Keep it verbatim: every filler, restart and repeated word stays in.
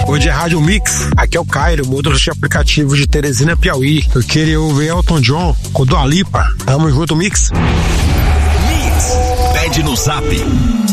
Hoje é Rádio Mix. Aqui é o Cairo, motorista de aplicativo de Teresina, Piauí. Eu queria ouvir Elton John com Dua Lipa. Tamo junto, Mix. Mix. Pede no Zap.